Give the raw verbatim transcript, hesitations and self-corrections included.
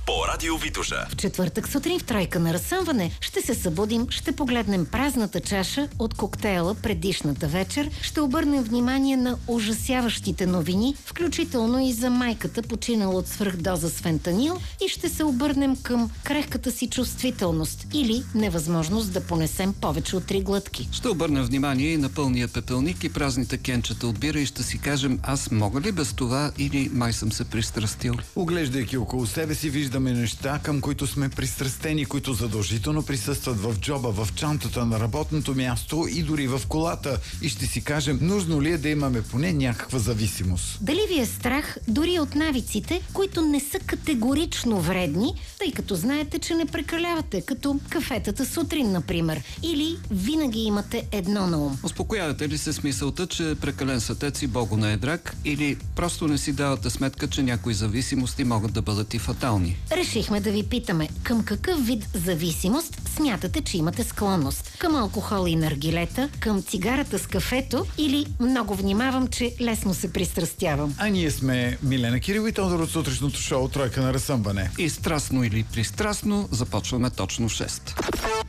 по Радио Витоша. В четвъртък сутрин в Тройка на разсъмване ще се събудим, ще погледнем празната чаша от коктейла предишната вечер, ще обърнем внимание на ужасяващите новини, включително и за майката, починала от свръхдоза с фентанил, и ще се обърнем към крехката си чувствителност или невъзможност да понесем повече от три глътки. Ще обърнем внимание и на пълния пепелник и празните кенчета от бира и ще си кажем: аз мога ли без това или май съм се пристрастил? Оглеждайки около себе си, виждаме неща, към които сме пристрастени, които задължително присъстват в джоба, в чантата на работното място и дори в колата. И ще си кажем, нужно ли е да имаме поне някаква зависимост. Дали ви е страх дори от навиците, които не са категорично вредни, тъй като знаете, че не прекалявате, като кафетата сутрин, например, или винаги имате едно на ум? Успокоявате ли се с мисълта, че прекален сатец и Богу не е драг, или просто не си давате сметка, че някои зависимости могат да бъдат и фатални? Решихме да ви питаме, към какъв вид зависимост смятате, че имате склонност? Към алкохол и наргилета, към цигарата с кафето или много внимавам, че лесно се пристрастявам? А ние сме Милена Кирил и Тодор от сутрешното шоу Тройка на разсъмване. И страстно или пристрастно започваме точно в шест.